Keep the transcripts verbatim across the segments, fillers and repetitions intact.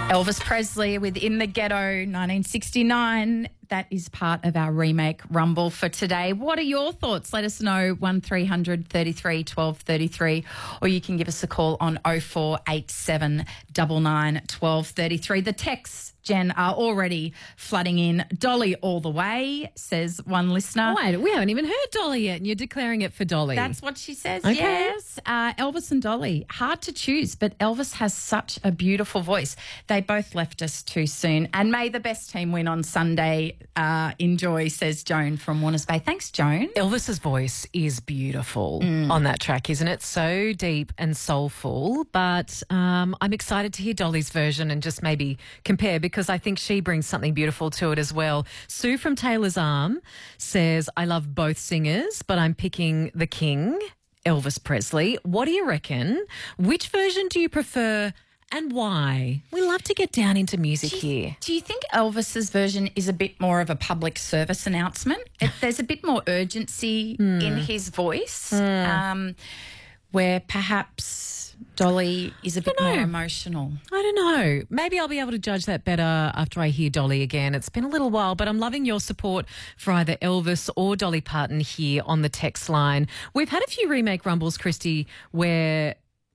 Elvis Presley with In the Ghetto, nineteen sixty-nine. That is part of our remake Rumble for today. What are your thoughts? Let us know, one three hundred thirty-three twelve thirty-three, or you can give us a call on oh four eight seven nine nine one two three three. The texts, Jen, are already flooding in. Dolly all the way, says one listener. Oh, wait, we haven't even heard Dolly yet, and you're declaring it for Dolly. That's what she says, okay. Yes. Uh, Elvis and Dolly, hard to choose, but Elvis has such a beautiful voice. They both left us too soon. And may the best team win on Sunday. Uh, enjoy, says Joan from Warners Bay. Thanks, Joan. Elvis's voice is beautiful Mm. on that track, isn't it? So deep and soulful. But um, I'm excited to hear Dolly's version and just maybe compare, because I think she brings something beautiful to it as well. Sue from Taylor's Arm says, I love both singers, but I'm picking the king, Elvis Presley. What do you reckon? Which version do you prefer? And why? We love to get down into music do you, here. Do you think Elvis's version is a bit more of a public service announcement? It, there's a bit more urgency mm. in his voice, mm. um, where perhaps Dolly is a bit more emotional. I don't know. Maybe I'll be able to judge that better after I hear Dolly again. It's been a little while, but I'm loving your support for either Elvis or Dolly Parton here on the text line. We've had a few remake rumbles, Christy, where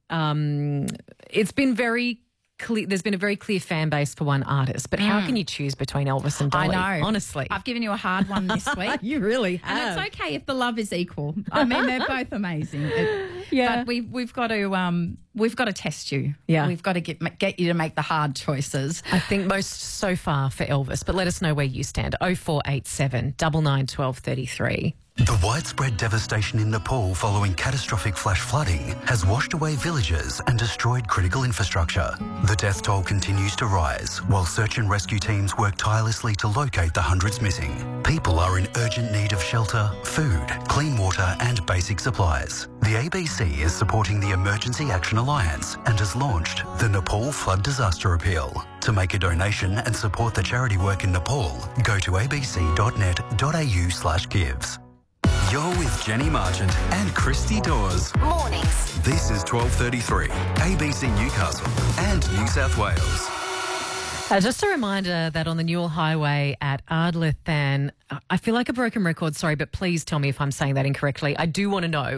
Um, it's been very clear. There's been a very clear fan base for one artist, but mm. how can you choose between Elvis and Dolly? I know. Honestly. I've given you a hard one this week. You really have. And it's okay if the love is equal. I mean, they're both amazing. It, yeah. But we've, we've got to um, we've got to test you. Yeah. We've got to get get you to make the hard choices. I think most so far for Elvis, but let us know where you stand. oh four eight seven nine nine one two three three. The widespread devastation in Nepal following catastrophic flash flooding has washed away villages and destroyed critical infrastructure. The death toll continues to rise while search and rescue teams work tirelessly to locate the hundreds missing. People are in urgent need of shelter, food, clean water and basic supplies. The A B C is supporting the Emergency Action Alliance and has launched the Nepal Flood Disaster Appeal. To make a donation and support the charity work in Nepal, go to abc.net.au slash gives. You're with Jenny Marchant and Christy Dawes. Mornings. This is twelve thirty-three, A B C Newcastle and New South Wales. Uh, just a reminder that on the Newell Highway at Ardlethan, I feel like a broken record, sorry, but please tell me if I'm saying that incorrectly. I do want to know.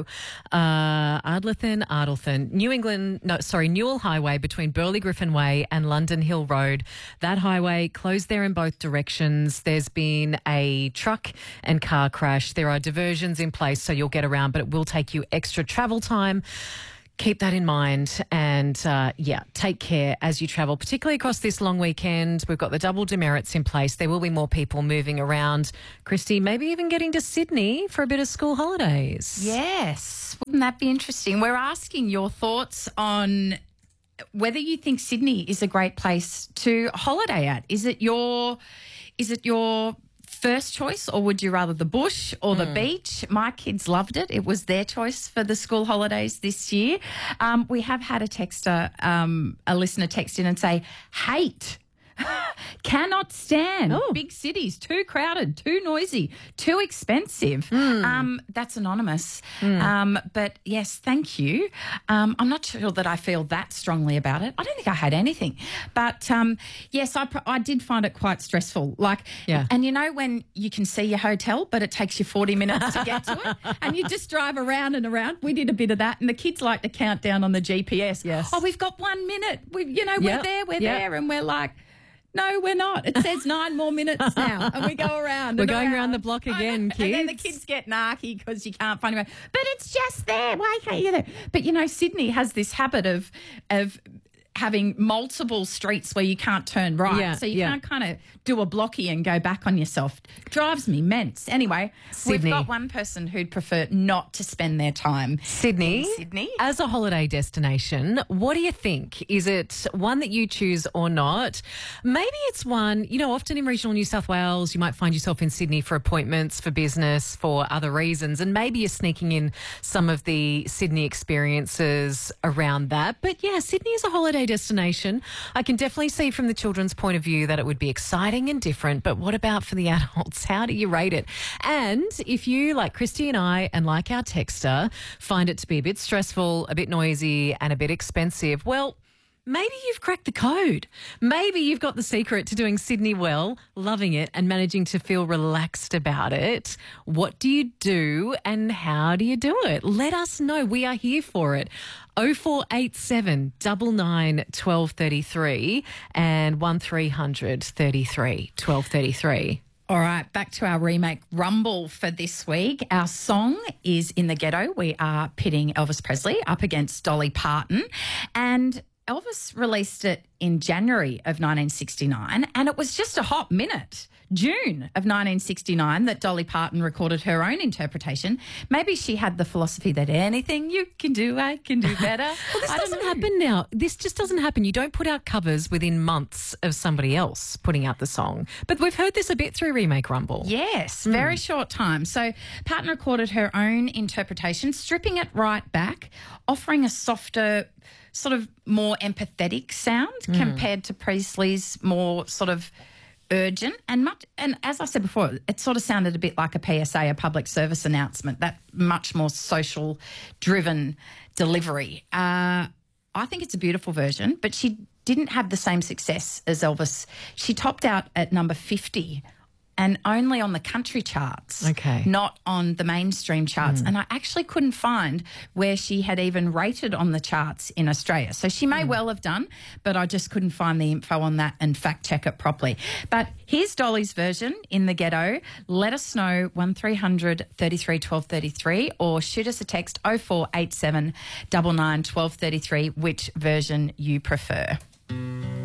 Uh, Ardlethan, Ardlethan, New England, no, sorry, Newell Highway between Burley Griffin Way and London Hill Road. That highway closed there in both directions. There's been a truck and car crash. There are diversions in place so you'll get around, but it will take you extra travel time. Keep that in mind and, uh, yeah, take care as you travel, particularly across this long weekend. We've got the double demerits in place. There will be more people moving around. Christy, maybe even getting to Sydney for a bit of school holidays. Yes. Wouldn't that be interesting? We're asking your thoughts on whether you think Sydney is a great place to holiday at. Is it your, is it your first choice, or would you rather the bush or the mm. beach? My kids loved it. It was their choice for the school holidays this year. Um, we have had a texter, um, a listener text in and say, hate. Cannot stand oh. big cities, too crowded, too noisy, too expensive. Mm. Um, that's anonymous. Mm. Um, but yes, thank you. Um, I'm not sure that I feel that strongly about it. I don't think I had anything. But um, yes, I, I did find it quite stressful. Like, yeah. And you know when you can see your hotel, but it takes you forty minutes to get to it, and you just drive around and around. We did a bit of that, and the kids like to count down on the G P S. Yes. Oh, we've got one minute. We, you know, yep. we're there, we're yep. there, and we're like, no, we're not. It says nine more minutes now, and we go around. We're and going around. around the block again, kids. And then the kids get narky because you can't find them. But it's just there. Why can't you get there? But, you know, Sydney has this habit of of having multiple streets where you can't turn right. Yeah, so you yeah. can't kind of do a blocky and go back on yourself. Drives me mense. Anyway, Sydney. We've got one person who'd prefer not to spend their time Sydney, in Sydney. As a holiday destination, what do you think? Is it one that you choose or not? Maybe it's one, you know, often in regional New South Wales, you might find yourself in Sydney for appointments, for business, for other reasons, and maybe you're sneaking in some of the Sydney experiences around that. But yeah, Sydney is a holiday destination. I can definitely see from the children's point of view that it would be exciting and different, but what about for the adults? How do you rate it? And if you, like Christy and I, and like our texter, find it to be a bit stressful, a bit noisy and a bit expensive, well, maybe you've cracked the code. Maybe you've got the secret to doing Sydney well, loving it and managing to feel relaxed about it. What do you do and how do you do it? Let us know. We are here for it. oh four eight seven, nine nine, one two three three and one three hundred, thirty-three, twelve thirty-three. All right, back to our remake Rumble for this week. Our song is In the Ghetto. We are pitting Elvis Presley up against Dolly Parton. And Elvis released it in January of nineteen sixty-nine, and it was just a hot minute. June of nineteen sixty-nine that Dolly Parton recorded her own interpretation. Maybe she had the philosophy that anything you can do, I can do better. Well, this I doesn't don't know. happen now. This just doesn't happen. You don't put out covers within months of somebody else putting out the song. But we've heard this a bit through Remake Rumble. Yes, very short time. So Parton recorded her own interpretation, stripping it right back, offering a softer, sort of more empathetic sound compared to Presley's more sort of urgent and much. And as I said before, it sort of sounded a bit like a P S A, a public service announcement, that much more social driven delivery. Uh, I think it's a beautiful version, but she didn't have the same success as Elvis. She topped out at number fifty and only on the country charts, Okay. not on the mainstream charts. And I actually couldn't find where she had even rated on the charts in Australia. So she may well have done, but I just couldn't find the info on that and fact check it properly. But here's Dolly's version, In the Ghetto. Let us know one three hundred, thirty-three, twelve thirty-three or shoot us a text oh four eight seven, nine nine, one two three three which version you prefer.